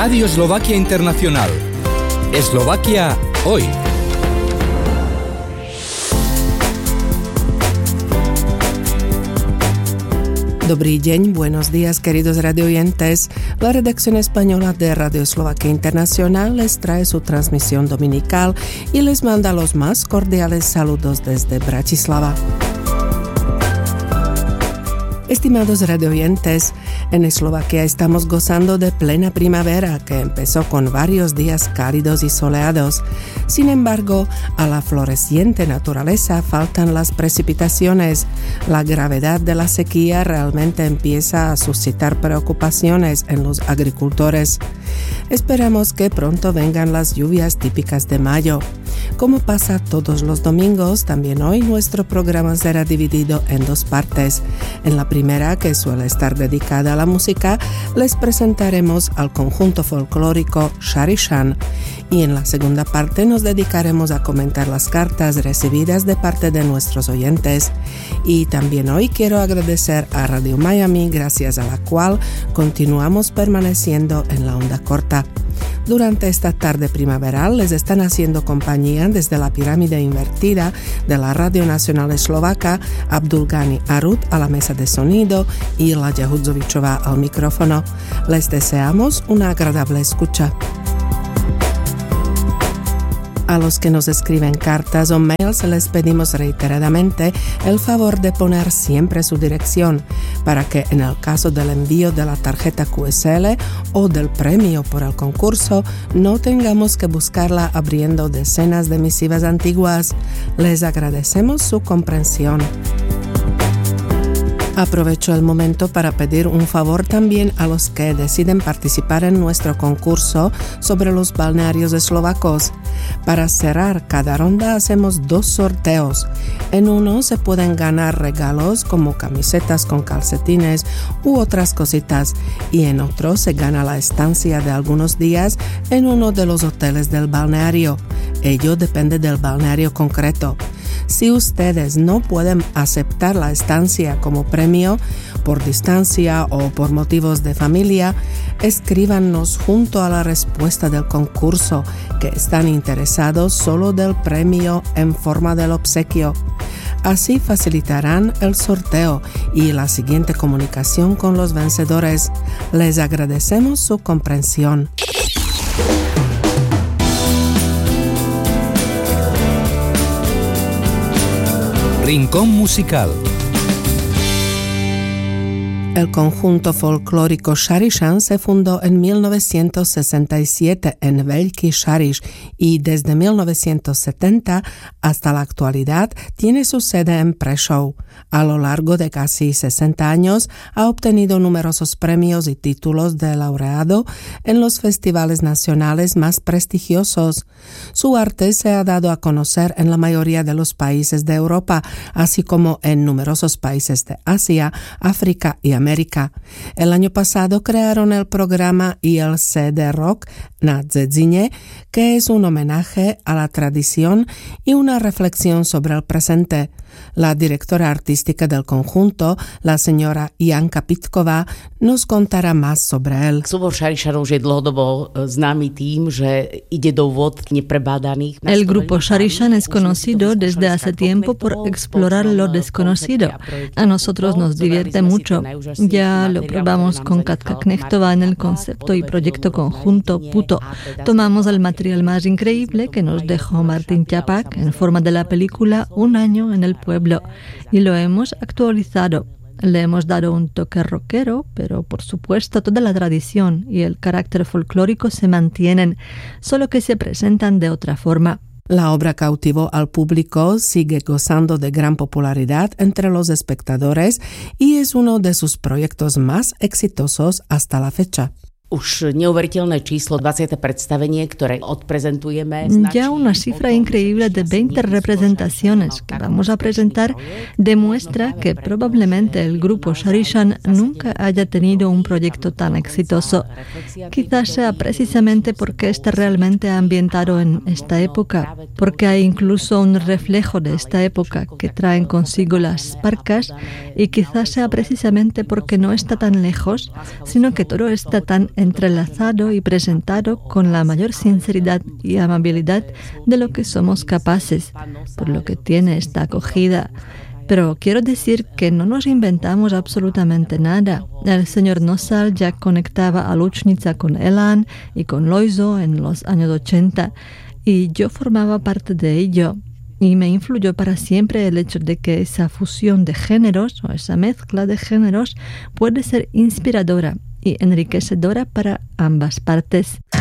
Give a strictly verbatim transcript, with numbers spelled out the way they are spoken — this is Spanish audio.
Radio Eslovaquia Internacional. Eslovaquia hoy. Dobrý deň, buenos días, queridos radioyentes. La redacción española de Radio Eslovaquia Internacional les trae su transmisión dominical y les manda los más cordiales saludos desde Bratislava. Estimados radioyentes, en Eslovaquia estamos gozando de plena primavera que empezó con varios días cálidos y soleados. Sin embargo, a la floreciente naturaleza faltan las precipitaciones. La gravedad de la sequía realmente empieza a suscitar preocupaciones en los agricultores. Esperamos que pronto vengan las lluvias típicas de mayo. Como pasa todos los domingos, también hoy nuestro programa será dividido en dos partes. En la primera, que suele estar dedicada a la música, les presentaremos al conjunto folclórico Šarišan. Y en la segunda parte nos dedicaremos a comentar las cartas recibidas de parte de nuestros oyentes. Y también hoy quiero agradecer a Radio Miami, gracias a la cual continuamos permaneciendo en la onda corta. Durante esta tarde primaveral les están haciendo compañía desde la pirámide invertida de la Radio Nacional Eslovaca Abdulgani Arut a la mesa de sonido y Laďa Hudzovičová al micrófono. Les deseamos una agradable escucha. A los que nos escriben cartas o mails les pedimos reiteradamente el favor de poner siempre su dirección para que en el caso del envío de la tarjeta Q S L o del premio por el concurso no tengamos que buscarla abriendo decenas de misivas antiguas. Les agradecemos su comprensión. Aprovecho el momento para pedir un favor también a los que deciden participar en nuestro concurso sobre los balnearios eslovacos. Para cerrar cada ronda hacemos dos sorteos. En uno se pueden ganar regalos como camisetas con calcetines u otras cositas y en otro se gana la estancia de algunos días en uno de los hoteles del balneario. Ello depende del balneario concreto. Si ustedes no pueden aceptar la estancia como premio por distancia o por motivos de familia, escríbanos junto a la respuesta del concurso que están interesados solo del premio en forma del obsequio. Así facilitarán el sorteo y la siguiente comunicación con los vencedores. Les agradecemos su comprensión. Rincón musical. El conjunto folclórico Šarišan se fundó en mil novecientos sesenta y siete en Veľký Šariš y desde mil novecientos setenta hasta la actualidad tiene su sede en Prešov. A lo largo de casi sesenta años ha obtenido numerosos premios y títulos de laureado en los festivales nacionales más prestigiosos. Su arte se ha dado a conocer en la mayoría de los países de Europa, así como en numerosos países de Asia, África y América. El año pasado crearon el programa I L C de Rock na Dzedzine, que es un homenaje a la tradición y una reflexión sobre el presente. La directora artística del conjunto, la señora Janka Pitková, nos contará más sobre él. Súbor Šarišanov je dlhodobo známy tým, že ide do vod neprebádaných. El grupo Šarišan es conocido desde hace tiempo por explorar lo desconocido. A nosotros nos divierte mucho. Ya lo probamos con Katka Knechtová en el concepto y proyecto conjunto Puto. Tomamos el material más increíble que nos dejó Martin Ťapák en forma de la película Un año en el pueblo y lo hemos actualizado. Le hemos dado un toque rockero, pero por supuesto toda la tradición y el carácter folclórico se mantienen, solo que se presentan de otra forma. La obra cautivó al público, sigue gozando de gran popularidad entre los espectadores y es uno de sus proyectos más exitosos hasta la fecha. Už neuveriteľné číslo dvadsiate predstavenie, ktoré odprezentujeme. Ya una cifra increíble de veinte representaciones que vamos a presentar demuestra que probablemente el grupo Šarišan nunca haya tenido un proyecto tan exitoso. Quizás sea precisamente porque está realmente ambientado en esta época, porque hay incluso un reflejo de esta época que traen consigo las parcas y quizás sea precisamente porque no está tan lejos, sino que todo está tan entrelazado y presentado con la mayor sinceridad y amabilidad de lo que somos capaces, por lo que tiene esta acogida. Pero quiero decir que no nos inventamos absolutamente nada. El señor Nosal ya conectaba a Lučnica con Elan y con Lojzo en los años ochenta, y yo formaba parte de ello. Y me influyó para siempre el hecho de que esa fusión de géneros, o esa mezcla de géneros, puede ser inspiradora y enriquecedora para ambas partes.